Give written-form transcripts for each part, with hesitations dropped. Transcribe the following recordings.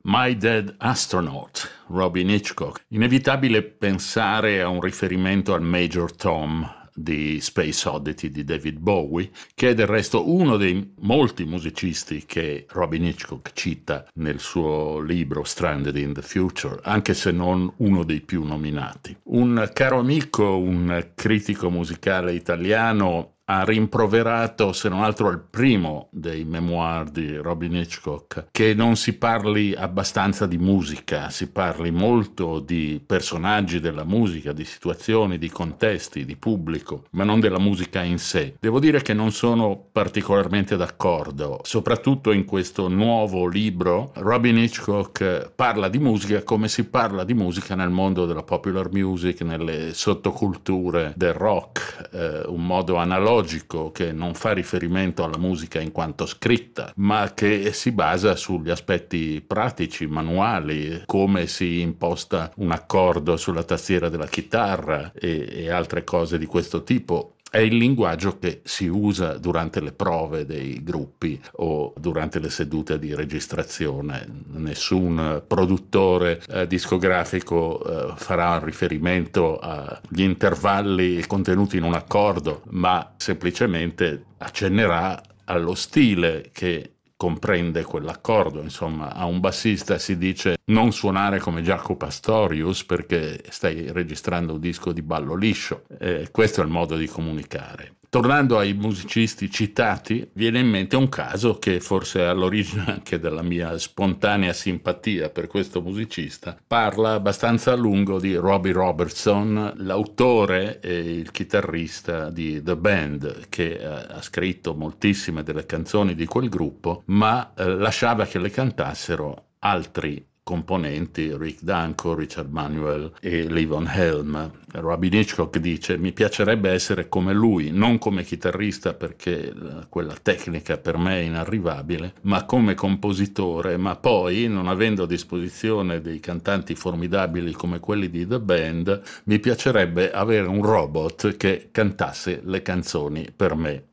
My Dead Astronaut, Robin Hitchcock. Inevitabile pensare a un riferimento al Major Tom di Space Oddity di David Bowie, che è del resto uno dei molti musicisti che Robin Hitchcock cita nel suo libro Stranded in the Future, anche se non uno dei più nominati. Un caro amico, un critico musicale italiano, ha rimproverato, se non altro al primo dei memoir di Robin Hitchcock, che non si parli abbastanza di musica, si parli molto di personaggi della musica, di situazioni, di contesti, di pubblico, ma non della musica in sé. Devo dire che non sono particolarmente d'accordo, soprattutto in questo nuovo libro. Robin Hitchcock parla di musica come si parla di musica nel mondo della popular music, nelle sottoculture del rock, un modo analogico che non fa riferimento alla musica in quanto scritta, ma che si basa sugli aspetti pratici, manuali, come si imposta un accordo sulla tastiera della chitarra e altre cose di questo tipo. È il linguaggio che si usa durante le prove dei gruppi o durante le sedute di registrazione. Nessun produttore discografico farà riferimento agli intervalli contenuti in un accordo, ma semplicemente accennerà allo stile che comprende quell'accordo. Insomma, a un bassista si dice non suonare come Jaco Pastorius perché stai registrando un disco di ballo liscio. Questo è il modo di comunicare. Tornando ai musicisti citati, viene in mente un caso che forse è all'origine anche della mia spontanea simpatia per questo musicista. Parla abbastanza a lungo di Robbie Robertson, l'autore e il chitarrista di The Band, che ha scritto moltissime delle canzoni di quel gruppo, ma lasciava che le cantassero altri componenti, Rick Danko, Richard Manuel e Levon Helm. Robin Hitchcock dice: mi piacerebbe essere come lui, non come chitarrista perché quella tecnica per me è inarrivabile, ma come compositore. Ma poi, non avendo a disposizione dei cantanti formidabili come quelli di The Band, mi piacerebbe avere un robot che cantasse le canzoni per me.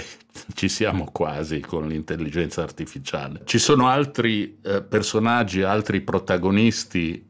Ci siamo quasi con l'intelligenza artificiale. Ci sono altri personaggi, altri protagonisti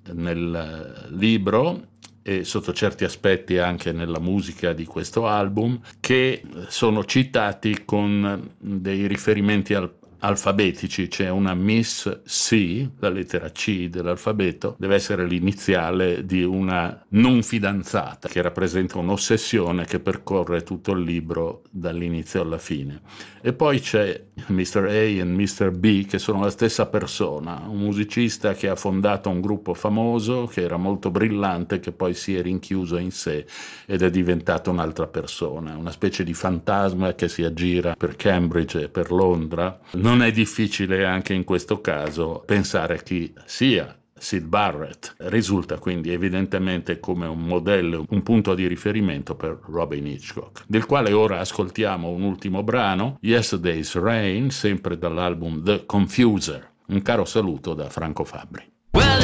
nel libro e sotto certi aspetti anche nella musica di questo album, che sono citati con dei riferimenti alfabetici. C'è una Miss C, la lettera C dell'alfabeto deve essere l'iniziale di una non fidanzata, che rappresenta un'ossessione che percorre tutto il libro dall'inizio alla fine. E poi c'è Mr. A e Mr. B, che sono la stessa persona, un musicista che ha fondato un gruppo famoso, che era molto brillante, che poi si è rinchiuso in sé ed è diventato un'altra persona, una specie di fantasma che si aggira per Cambridge e per Londra. Non è difficile anche in questo caso pensare chi sia Syd Barrett. Risulta quindi evidentemente come un modello, un punto di riferimento per Robin Hitchcock, del quale ora ascoltiamo un ultimo brano, Yesterday's Rain, sempre dall'album The Confuser. Un caro saluto da Franco Fabbri.